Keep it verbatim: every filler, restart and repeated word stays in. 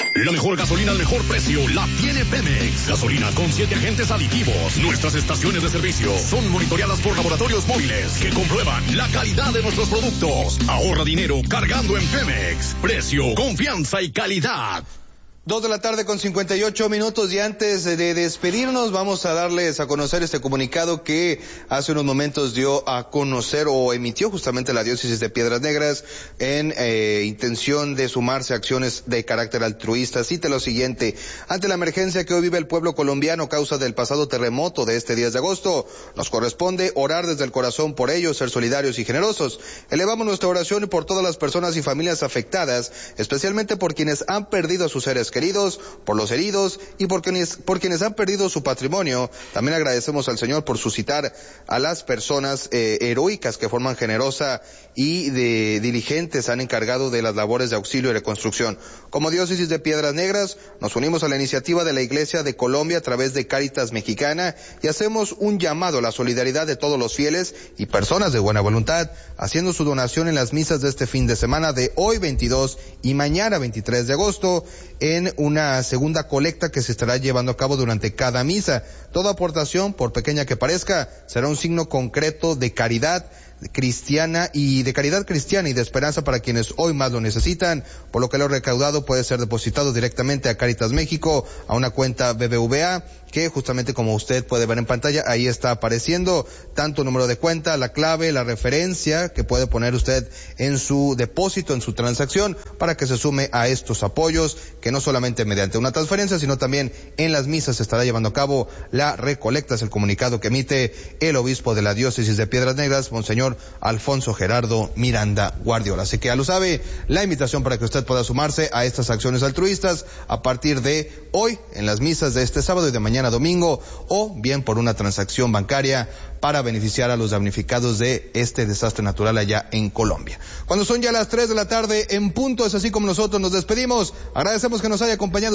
La mejor gasolina al mejor precio la tiene Pemex. Gasolina con siete agentes aditivos. Nuestras estaciones de servicio son monitoreadas por laboratorios móviles que comprueban la calidad de nuestros productos. Ahorra dinero cargando en Pemex. Precio, confianza y calidad. Dos de la tarde con cincuenta y ocho minutos, y antes de despedirnos vamos a darles a conocer este comunicado que hace unos momentos dio a conocer o emitió justamente la diócesis de Piedras Negras en eh, intención de sumarse a acciones de carácter altruista. Cita lo siguiente: ante la emergencia que hoy vive el pueblo colombiano a causa del pasado terremoto de este diez de agosto, nos corresponde orar desde el corazón por ellos, ser solidarios y generosos. Elevamos nuestra oración por todas las personas y familias afectadas, especialmente por quienes han perdido a sus seres queridos, por los heridos y por quienes, por quienes han perdido su patrimonio. También agradecemos al Señor por suscitar a las personas eh, heroicas que forman generosa y de diligentes han encargado de las labores de auxilio y reconstrucción. Como diócesis de Piedras Negras, nos unimos a la iniciativa de la Iglesia de Colombia a través de Cáritas Mexicana y hacemos un llamado a la solidaridad de todos los fieles y personas de buena voluntad, haciendo su donación en las misas de este fin de semana de hoy veintidós y mañana veintitrés de agosto, en una segunda colecta que se estará llevando a cabo durante cada misa. Toda aportación, por pequeña que parezca, será un signo concreto de caridad cristiana y de caridad cristiana y de esperanza para quienes hoy más lo necesitan, por lo que lo recaudado puede ser depositado directamente a Cáritas México, a una cuenta B B V A, que justamente como usted puede ver en pantalla, ahí está apareciendo tanto número de cuenta, la clave, la referencia que puede poner usted en su depósito, en su transacción, para que se sume a estos apoyos, que no solamente mediante una transferencia, sino también en las misas se estará llevando a cabo la recolecta. Es el comunicado que emite el obispo de la diócesis de Piedras Negras, Monseñor Alfonso Gerardo Miranda Guardiola. Así que ya lo sabe, la invitación para que usted pueda sumarse a estas acciones altruistas a partir de hoy en las misas de este sábado y de mañana domingo, o bien por una transacción bancaria para beneficiar a los damnificados de este desastre natural allá en Colombia. Cuando son ya las tres de la tarde en punto, es así como nosotros nos despedimos. Agradecemos que nos haya acompañado